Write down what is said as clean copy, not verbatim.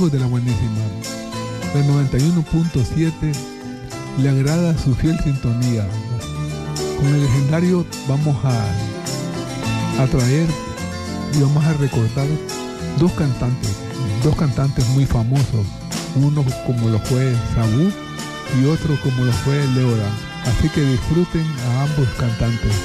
amigos de la buenísima. El 91.7 le agrada su fiel sintonía. Con el legendario vamos a traer y vamos a recordar dos cantantes muy famosos, uno como lo fue Sabú y otro como lo fue Leora. Así que disfruten a ambos cantantes.